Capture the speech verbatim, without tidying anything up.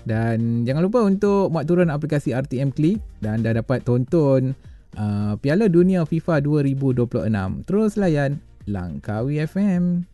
Dan jangan lupa untuk muat turun aplikasi R T M Click dan dah dapat tonton uh, Piala Dunia FIFA dua ribu dua puluh enam. Terus layan Langkawi F M.